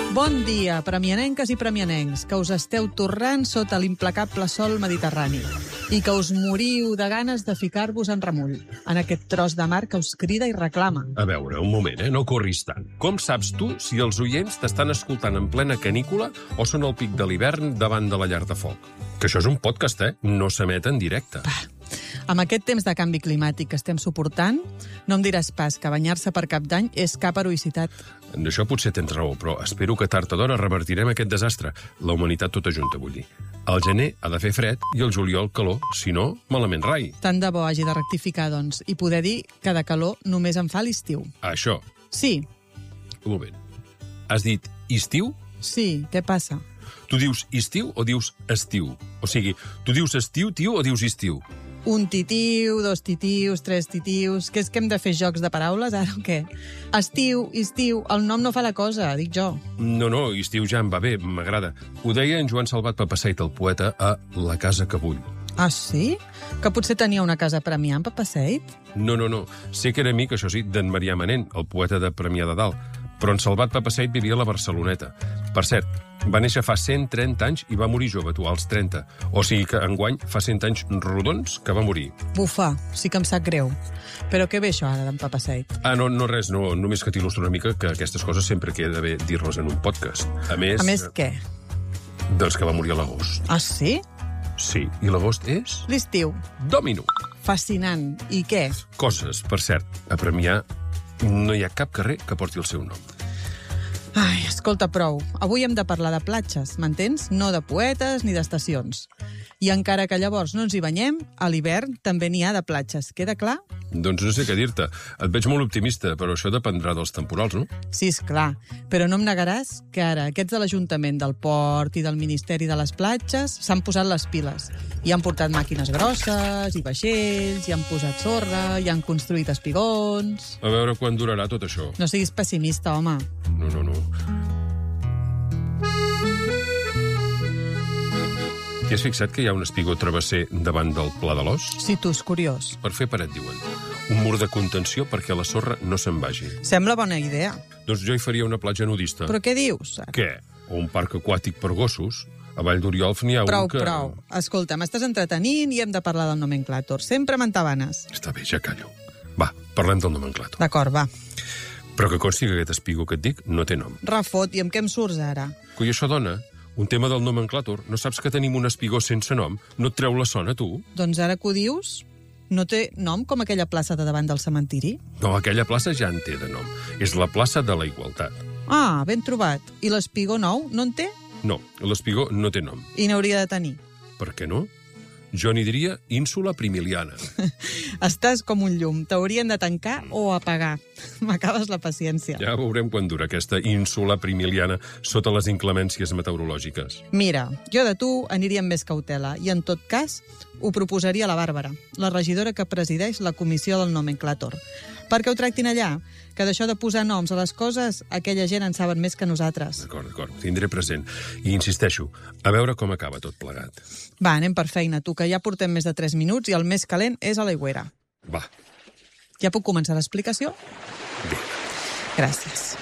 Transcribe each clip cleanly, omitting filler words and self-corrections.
Bon dia, premianenques i premianencs, que us esteu torrant sota l'implacable sol mediterrani i que us moriu de ganes de ficar-vos en remull, en aquest tros de mar que us crida i reclama. A veure, un moment, no corris tant. Com saps tu si els oients t'estan escoltant en plena canícula o són al pic de l'hivern davant de la llar de foc? Que això és un podcast, No s'emet en directe. Amb aquest temps de canvi climàtic que estem suportant, no em diràs pas que banyar-se per Cap d'Any és cap heroïcitat. D'això potser tens raó, però espero que tard o d'hora revertirem aquest desastre. La humanitat tota junta, vull dir. Al gener ha de fer fred i al juliol calor, si no, malament rai. Tant de bo hagi de rectificar, doncs, i poder dir que de calor només en fa l'estiu. Això. Sí. Un moment. Has dit estiu? Sí, què passa? Tu dius estiu o dius estiu? O sigui, tu dius estiu, tio, o dius estiu? Un titiu, dos titius, tres titius... Que és que hem de fer jocs de paraules, ara o què? Estiu, el nom no fa la cosa, dic jo. No, estiu ja em va bé, m'agrada. Ho deia en Joan Salvat Papasseit, el poeta, a La casa que vull. Ah, sí? Que potser tenia una casa a Premià, en Papasseit? No. Sé que era amic, això sí, d'en Marià Manent, el poeta de Premià de Dalt. Però en Salvat Papasseit vivia a la Barceloneta. Per cert, va néixer fa 130 anys i va morir jove, tu, als 30. O sigui que enguany fa 100 anys rodons que va morir. Bufa, sí que em sap greu. Però què ve això ara d'en Papasseit? No, res, només que t'il·lustro una mica que aquestes coses sempre queda bé dir-les en un podcast. A més què? Doncs que va morir a l'agost. Ah, sí? Sí, i l'agost és? L'estiu. Domino. Fascinant. I què? Coses, per cert, a Premià no hi ha cap carrer que porti el seu nom. Ai, escolta, prou. Avui hem de parlar de platges, m'entens? No de poetes ni d'estacions. I encara que llavors no ens hi banyem, a l'hivern també n'hi ha de platges. Queda clar? Doncs no sé què dir-te. Et veig molt optimista, però això dependrà dels temporals, no? Sí, és clar. Però no em negaràs que ara aquests de l'Ajuntament del Port i del Ministeri de les Platges s'han posat les piles. I han portat màquines grosses, i vaixells, i han posat sorra, i han construït espigons... A veure quan durarà tot això. No siguis pessimista, home. No. T'hi has fixat que hi ha un espigó travesser davant del Pla de l'Os? Si tu és curiós. Per fer paret, diuen. Un mur de contenció perquè la sorra no se'n vagi. Sembla bona idea. Doncs jo hi faria una platja nudista. Però què dius? Què? O un parc aquàtic per gossos. A Vall d'Oriol n'hi ha un que... Prou. Escolta, m'estàs entretenint i hem de parlar del nomenclàtor. Sempre m'entabanes. Està bé, ja callo. Va, parlem del nomenclàtor. D'acord, va. Però que consti que aquest espigó que et dic no té nom. Refot, i amb què em surts ara? Coi, això, dona, un tema del nomenclàtor. No saps que tenim un espigó sense nom? No et treu la son, a tu? Doncs ara que ho dius, no té nom com aquella plaça de davant del cementiri? No, aquella plaça ja en té de nom. És la plaça de la Igualtat. Ah, ben trobat. I l'espigó nou no en té? No, l'espigó no té nom. I n'hauria de tenir. Per què no? Jo n'hi diria ínsula primiliana. Estàs com un llum. T'haurien de tancar o apagar. M'acabes la paciència. Ja veurem quan dura aquesta ínsula primiliana sota les inclemències meteorològiques. Mira, jo de tu aniria amb més cautela i, en tot cas, ho proposaria a la Bàrbara, la regidora que presideix la comissió del nomenclàtor. Perquè ho tractin allà, que d'això de posar noms a les coses, aquella gent en saben més que nosaltres. D'acord, ho tindré present. I insisteixo, a veure com acaba tot plegat. Va, anem per feina, tu, que ja portem més de 3 minuts i el més calent és a l'aigüera. Va. Ja puc començar l'explicació? Bé. Gràcies.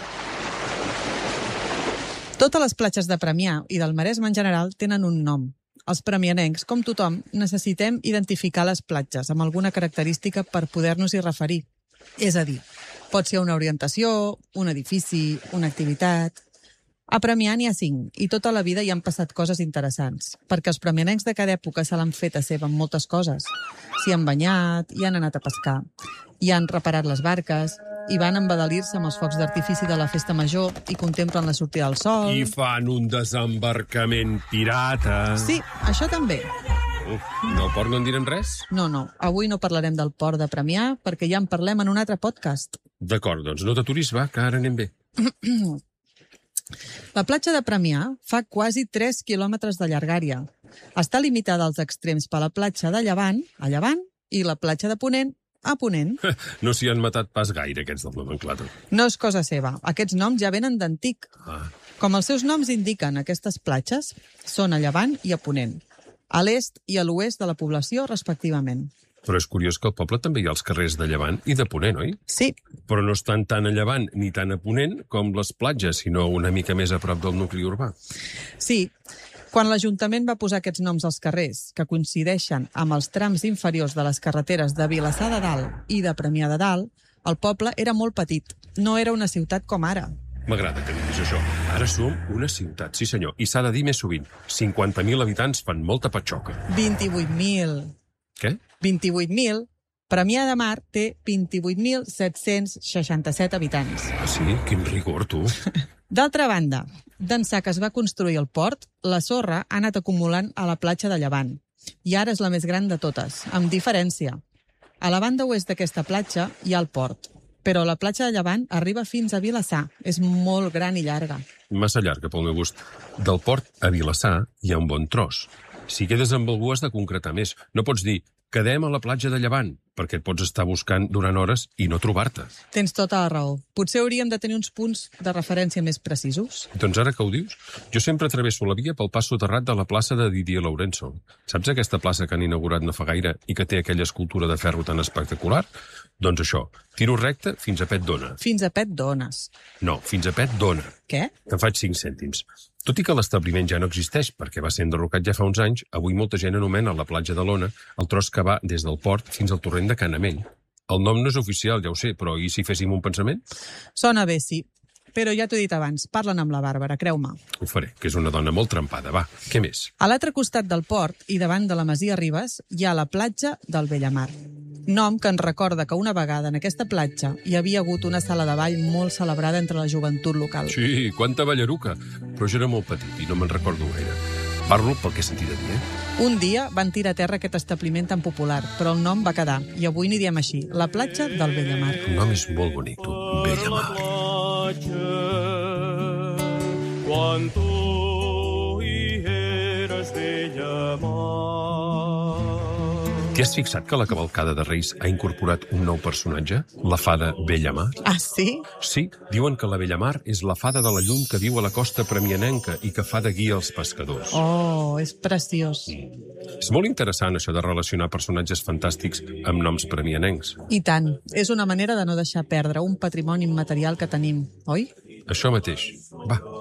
Totes les platges de Premià i del Maresme en general tenen un nom. Els premianencs, com tothom, necessitem identificar les platges amb alguna característica per poder-nos-hi referir. És a dir, pot ser una orientació, un edifici, una activitat... A Premià n'hi ha 5, i tota la vida hi han passat coses interessants, perquè els premianencs de cada època se l'han fet a seva amb moltes coses. S'hi han banyat, hi han anat a pescar, hi han reparat les barques, i van embadalir-se amb els focs d'artifici de la festa major i contemplen la sortida del sol... I fan un desembarcament pirata. Sí, això també. Del port no en direm res? No, avui no parlarem del port de Premià perquè ja en parlem en un altre podcast. D'acord, doncs no t'aturis, va, que ara anem bé. La platja de Premià fa quasi 3 quilòmetres de llargària. Està limitada als extrems per la platja de Llevant, a llevant, i la platja de Ponent, a ponent. No s'hi han matat pas gaire, aquests del nomenclàtor. No és cosa seva. Aquests noms ja venen d'antic. Com els seus noms indiquen, aquestes platges són a llevant i a ponent, a l'est i a l'oest de la població, respectivament. Però és curiós que al poble també hi ha els carrers de Llevant i de Ponent, oi? Sí, Però no estan tan a Llevant ni tan a Ponent com les platges, sinó una mica més a prop del nucli urbà. sí. Quan l'Ajuntament va posar aquests noms als carrers, que coincideixen amb els trams inferiors de les carreteres de Vilassar de Dalt i de Premià de Dalt, el poble era molt petit. No era una ciutat com ara. M'agrada que diguis això. Ara som una ciutat, sí senyor. I s'ha de dir més sovint. 50.000 habitants fan molta patxoca. 28.000. Què? 28.000. Premià de Mar té 28.767 habitants. Ah, sí? Quin rigor, tu. D'altra banda, d'ençà que es va construir el port, la sorra ha anat acumulant a la platja de Llevant. I ara és la més gran de totes, amb diferència. A la banda oest d'aquesta platja hi ha el port, però la platja de Llevant arriba fins a Vilassar. És molt gran i llarga. Massa llarga pel meu gust. Del port a Vilassar hi ha un bon tros. Si quedes amb algú has de concretar més. No pots dir, quedem a la platja de Llevant, perquè et pots estar buscant durant hores i no trobar-te. Tens tota la raó. Potser hauríem de tenir uns punts de referència més precisos. Doncs ara que ho dius, jo sempre travesso la via pel pas soterrat de la plaça de Didier Lourenço. Saps aquesta plaça que han inaugurat no fa gaire i que té aquella escultura de ferro tan espectacular? Doncs això, tiro recte fins a Pet Dona. Fins a Pet Dones. No, fins a Pet Dona. Què? Te'n faig 5 cèntims. Tot i que l'establiment ja no existeix perquè va ser enderrocat ja fa uns anys, avui molta gent anomena la platja de l'Ona el tros que va des del port fins al torrent de Canamell. El nom no és oficial, ja ho sé, però i si féssim un pensament? Sona bé, sí. Però ja t'ho he dit abans, parla'n amb la Bàrbara, creu-me. Ho faré, que és una dona molt trempada. Va, què més? A l'altre costat del port i davant de la Masia Ribes hi ha la platja del Bellamar. Nom que ens recorda que una vegada en aquesta platja hi havia hagut una sala de ball molt celebrada entre la joventut local. Sí, quanta ballaruca! Però jo era molt petit i no me'n recordo gaire. Parlo pel que he sentit a dir, Un dia van tirar a terra aquest establiment tan popular, però el nom va quedar, i avui n'hi diem així, la platja del Bellamar. El nom és molt bonic, tu. Bellamar. Quan tu hi eres Bellamar. T'hi has fixat que la cavalcada de Reis ha incorporat un nou personatge? La fada Bellamar? Ah, sí? Sí, diuen que la Bellamar és la fada de la llum que viu a la costa premianenca i que fa de guia als pescadors. Oh, és preciós. És molt interessant això de relacionar personatges fantàstics amb noms premianencs. I tant. És una manera de no deixar perdre un patrimoni immaterial que tenim, oi? Això mateix. Va,